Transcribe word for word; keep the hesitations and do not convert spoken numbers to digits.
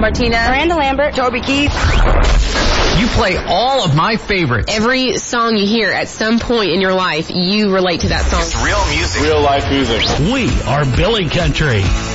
Martina, Miranda Lambert, Toby Keith. You play all of my favorites. Every song you hear at some point in your life, you relate to that song. It's real music. Real life music. We are Billy Country.